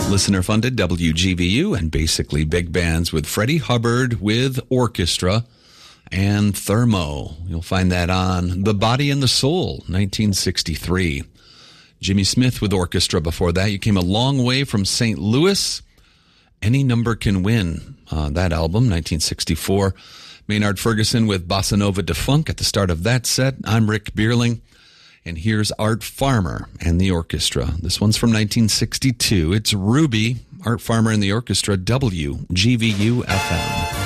Listener-funded WGVU and basically big bands with Freddie Hubbard with orchestra and Thermo. You'll find that on The Body and the Soul, 1963. Jimmy Smith with orchestra before that. You came a long way from St. Louis. Any Number Can Win, that album, 1964. Maynard Ferguson with Bossa Nova Da Funk at the start of that set. I'm Rick Bierling. And here's Art Farmer and the orchestra. This one's from 1962. It's Ruby, Art Farmer and the orchestra, WGVU FM.